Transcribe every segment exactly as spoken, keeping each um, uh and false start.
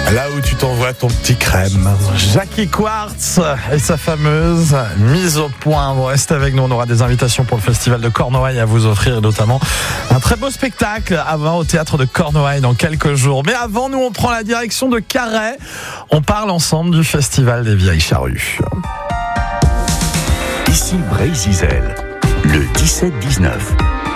Là où tu t'envoies ton petit crème. Jackie Quartz et sa fameuse mise au point. Vous restez avec nous, on aura des invitations pour le festival de Cornouailles à vous offrir, et notamment un très beau spectacle à voir au théâtre de Cornouailles dans quelques jours. Mais avant, nous on prend la direction de Carhaix. On parle ensemble du festival des Vieilles Charrues. Ici Brésil, le dix-sept dix-neuf.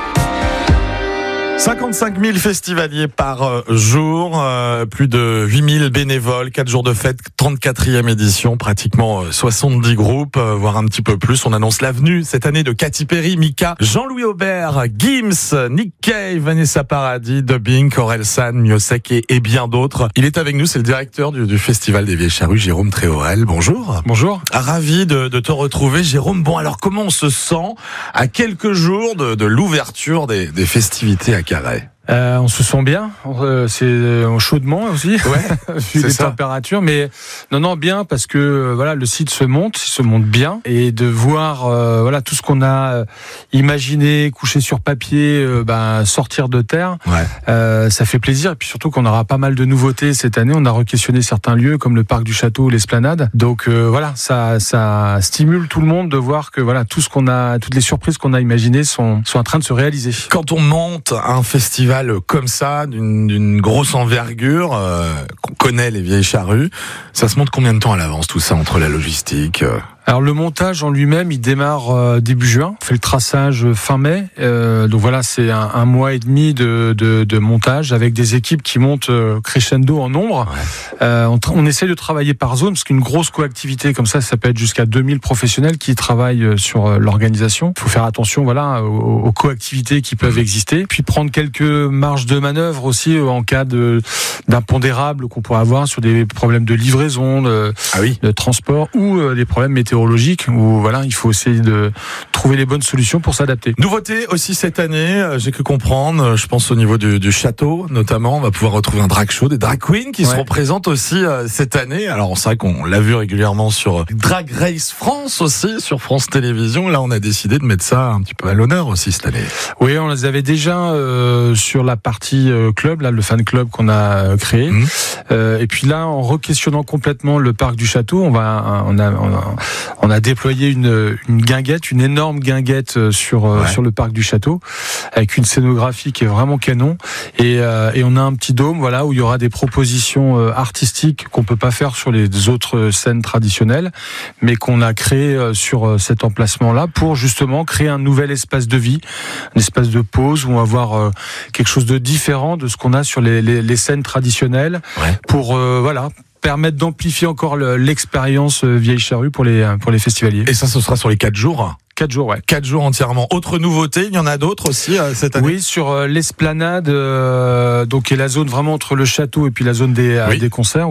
cinquante-cinq mille festivaliers par jour, euh, plus de huit mille bénévoles, quatre jours de fête, trente-quatrième édition, pratiquement soixante-dix groupes, euh, voire un petit peu plus. On annonce l'avenue cette année de Katy Perry, Mika, Jean-Louis Aubert, Gims, Nick Cave, Vanessa Paradis, Dubbing, Orelsan, Miosek et, et bien d'autres. Il est avec nous, c'est le directeur du, du festival des Vieilles Charrues, Jérôme Tréorel. Bonjour. Bonjour. Ravi de, de te retrouver, Jérôme. Bon, alors comment on se sent à quelques jours de, de l'ouverture des, des festivités à Carhaix? Euh, on se sent bien, euh, c'est euh, chaudement aussi, ouais, vu les ça. températures, mais non non bien parce que euh, voilà le site se monte, il se monte bien, et de voir euh, voilà tout ce qu'on a imaginé, couché sur papier, euh, ben sortir de terre, ouais. euh, ça fait plaisir, et puis surtout qu'on aura pas mal de nouveautés cette année. On a re-questionné certains lieux comme le parc du château, l'esplanade, donc euh, voilà ça ça stimule tout le monde de voir que voilà tout ce qu'on a, toutes les surprises qu'on a imaginées sont sont en train de se réaliser. Quand on monte un festival comme ça, d'une, d'une grosse envergure, euh, qu'on connaît les Vieilles Charrues, ça se monte combien de temps à l'avance tout ça, entre la logistique euh... Alors le montage en lui-même, il démarre euh, début juin. On fait le traçage fin mai. Euh, donc voilà, c'est un, un mois et demi de, de, de montage avec des équipes qui montent euh, crescendo en nombre. Ouais. Euh, on, on essaie de travailler par zone parce qu'une grosse coactivité comme ça, ça peut être jusqu'à deux mille professionnels qui travaillent sur euh, l'organisation. Il faut faire attention, voilà, aux, aux coactivités qui peuvent exister. Puis prendre quelques marges de manœuvre aussi en cas de d'impondérables qu'on pourrait avoir sur des problèmes de livraison, de, ah oui. de transport ou euh, des problèmes météorologiques. Où voilà, il faut essayer de trouver les bonnes solutions pour s'adapter. Nouveauté aussi cette année, euh, j'ai cru comprendre, je pense au niveau du, du château notamment, on va pouvoir retrouver un drag show, des drag queens qui ouais. seront présentes aussi euh, cette année. Alors c'est vrai qu'on l'a vu régulièrement sur Drag Race France aussi, sur France Télévisions. Là on a décidé de mettre ça un petit peu à l'honneur aussi cette année. Oui, on les avait déjà euh, sur la partie euh, club, là le fan club qu'on a créé. Mmh. Euh, et puis là, en re-questionnant complètement le parc du château, on va, on a, on a On a déployé une, une guinguette, une énorme guinguette sur ouais. sur le parc du château, avec une scénographie qui est vraiment canon. Et, euh, et on a un petit dôme, voilà, où il y aura des propositions euh, artistiques qu'on peut pas faire sur les autres scènes traditionnelles, mais qu'on a créé euh, sur euh, cet emplacement-là pour justement créer un nouvel espace de vie, un espace de pause où on va avoir euh, quelque chose de différent de ce qu'on a sur les, les, les scènes traditionnelles, ouais. pour euh, voilà. permettre d'amplifier encore le, l'expérience Vieilles Charrues pour les, pour les festivaliers. Et ça, ce sera sur les quatre jours? Quatre jours, ouais. Quatre jours entièrement. Autre nouveauté, il y en a d'autres aussi euh, cette année? Oui, sur euh, l'esplanade, euh, donc qui est la zone vraiment entre le château et puis la zone des, oui. euh, des concerts.